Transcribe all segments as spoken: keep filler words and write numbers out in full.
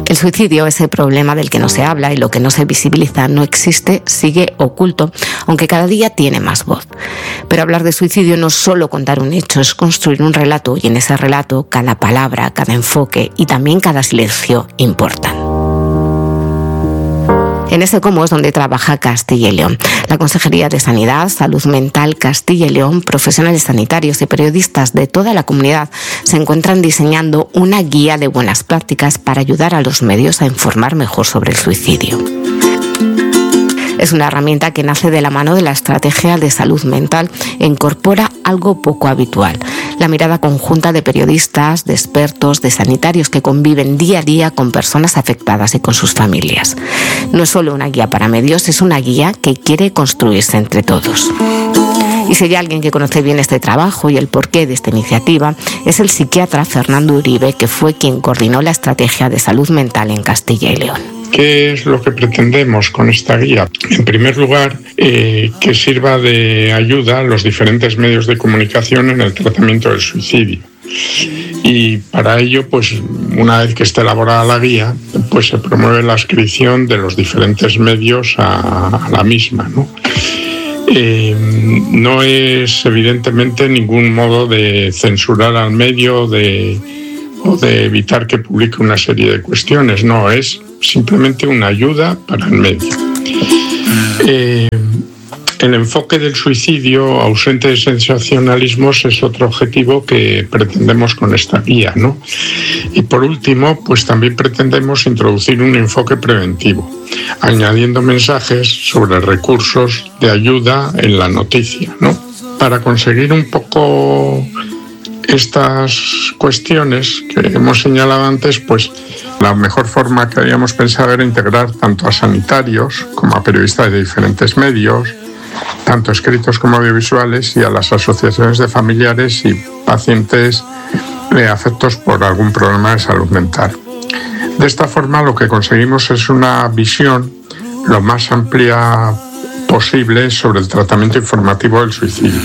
El suicidio, ese problema del que no se habla y lo que no se visibiliza, no existe, sigue oculto, aunque cada día tiene más voz. Pero hablar de suicidio no es solo contar un hecho, es construir un relato, y en ese relato cada palabra, cada enfoque y también cada silencio importan. En ese cómo es donde trabaja Castilla y León. La Consejería de Sanidad, Salud Mental Castilla y León, profesionales sanitarios y periodistas de toda la comunidad se encuentran diseñando una guía de buenas prácticas para ayudar a los medios a informar mejor sobre el suicidio. Es una herramienta que nace de la mano de la estrategia de salud mental e incorpora algo poco habitual: la mirada conjunta de periodistas, de expertos, de sanitarios que conviven día a día con personas afectadas y con sus familias. No es solo una guía para medios, es una guía que quiere construirse entre todos. Y si hay alguien que conoce bien este trabajo y el porqué de esta iniciativa, es el psiquiatra Fernando Uribe, que fue quien coordinó la estrategia de salud mental en Castilla y León. ¿Qué es lo que pretendemos con esta guía? En primer lugar, eh, que sirva de ayuda a los diferentes medios de comunicación en el tratamiento del suicidio. Y para ello, pues una vez que esté elaborada la guía, pues se promueve la adscripción de los diferentes medios a, a la misma, ¿no? Eh, no es evidentemente ningún modo de censurar al medio de, o de evitar que publique una serie de cuestiones, no, es simplemente una ayuda para el medio. Eh, el enfoque del suicidio ausente de sensacionalismos es otro objetivo que pretendemos con esta guía, ¿no? Y por último, pues también pretendemos introducir un enfoque preventivo, añadiendo mensajes sobre recursos de ayuda en la noticia, ¿no? Para conseguir un poco estas cuestiones que hemos señalado antes, pues la mejor forma que habíamos pensado era integrar tanto a sanitarios como a periodistas de diferentes medios, tanto escritos como audiovisuales, y a las asociaciones de familiares y pacientes eh, afectos por algún problema de salud mental. De esta forma, lo que conseguimos es una visión lo más amplia posible sobre el tratamiento informativo del suicidio.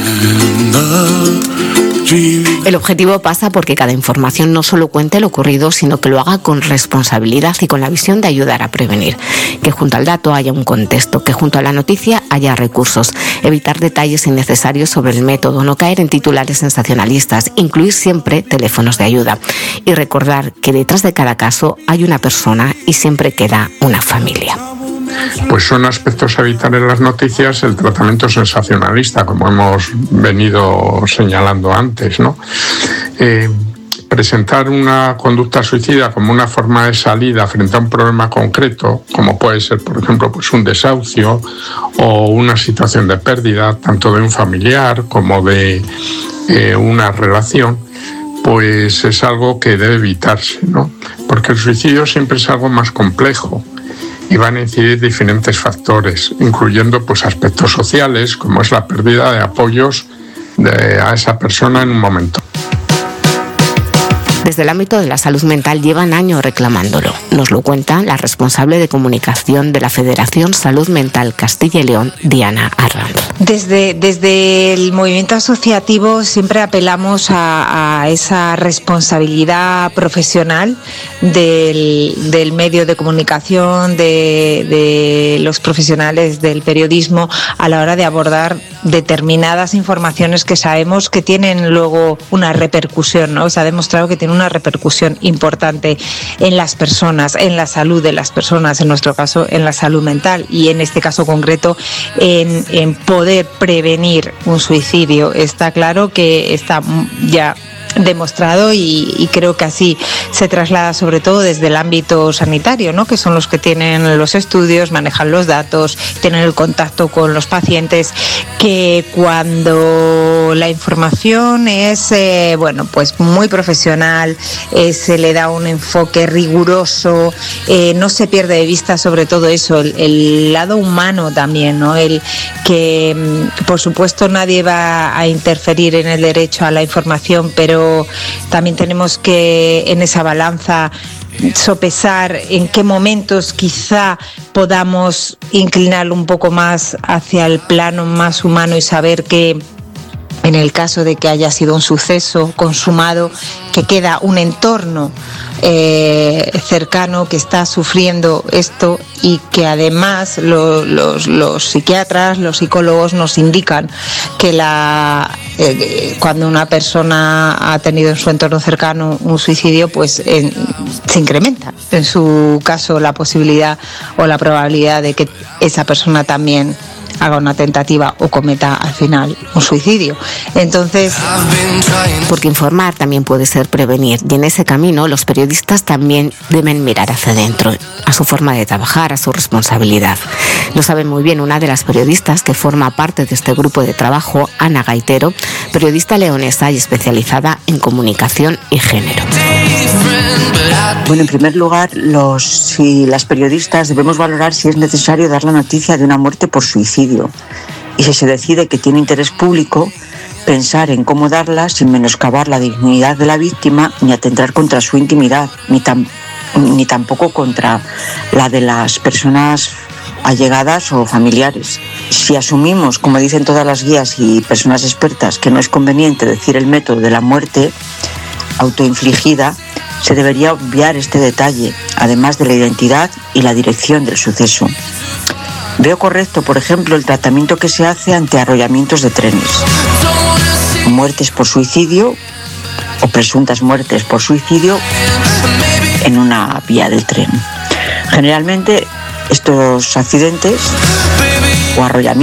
El objetivo pasa porque cada información no solo cuente lo ocurrido, sino que lo haga con responsabilidad y con la visión de ayudar a prevenir. Que junto al dato haya un contexto, que junto a la noticia haya recursos, evitar detalles innecesarios sobre el método, no caer en titulares sensacionalistas, incluir siempre teléfonos de ayuda y recordar que detrás de cada caso hay una persona y siempre queda una familia. Pues son aspectos a evitar en las noticias el tratamiento sensacionalista, como hemos venido señalando antes, ¿no? Eh, presentar una conducta suicida como una forma de salida frente a un problema concreto, como puede ser, por ejemplo, pues un desahucio o una situación de pérdida, tanto de un familiar como de eh, una relación, pues es algo que debe evitarse, ¿no? Porque el suicidio siempre es algo más complejo y van a incidir diferentes factores, incluyendo pues aspectos sociales, como es la pérdida de apoyos de, a esa persona en un momento. Desde el ámbito de la salud mental llevan años reclamándolo. Nos lo cuenta la responsable de comunicación de la Federación Salud Mental Castilla y León, Diana Arranz. Desde, desde el movimiento asociativo siempre apelamos a, a esa responsabilidad profesional del, del medio de comunicación, de, de los profesionales del periodismo a la hora de abordar determinadas informaciones que sabemos que tienen luego una repercusión, ¿no? Se ha demostrado que tiene una repercusión importante en las personas, en la salud de las personas, en nuestro caso en la salud mental y en este caso concreto en, en poder prevenir un suicidio. Está claro que está ya demostrado y, y creo que así se traslada sobre todo desde el ámbito sanitario, ¿no? Que son los que tienen los estudios, manejan los datos, tienen el contacto con los pacientes, que cuando la información es eh, bueno, pues muy profesional, eh, se le da un enfoque riguroso, eh, no se pierde de vista sobre todo eso, el, el lado humano también, ¿no? El que por supuesto nadie va a interferir en el derecho a la información, pero también tenemos que en esa balanza sopesar en qué momentos quizá podamos inclinarlo un poco más hacia el plano más humano y saber que En el caso de que haya sido un suceso consumado, que queda un entorno eh, cercano que está sufriendo esto y que además lo, los, los psiquiatras, los psicólogos nos indican que la, eh, cuando una persona ha tenido en su entorno cercano un suicidio, pues en, se incrementa en su caso la posibilidad o la probabilidad de que esa persona también haga una tentativa o cometa al final un suicidio. Entonces, porque informar también puede ser prevenir, y en ese camino los periodistas también deben mirar hacia adentro, a su forma de trabajar, a su responsabilidad. Lo sabe muy bien una de las periodistas que forma parte de este grupo de trabajo, Ana Gaitero, periodista leonesa y especializada en comunicación y género. Bueno, en primer lugar, los, si las periodistas debemos valorar si es necesario dar la noticia de una muerte por suicidio. Y si se decide que tiene interés público, pensar en cómo darla sin menoscabar la dignidad de la víctima ni atentar contra su intimidad, ni, tam, ni tampoco contra la de las personas allegadas o familiares. Si asumimos, como dicen todas las guías y personas expertas, que no es conveniente decir el método de la muerte autoinfligida, se debería obviar este detalle, además de la identidad y la dirección del suceso. Veo correcto, por ejemplo, el tratamiento que se hace ante arrollamientos de trenes, muertes por suicidio o presuntas muertes por suicidio en una vía del tren. Generalmente estos accidentes o arrollamientos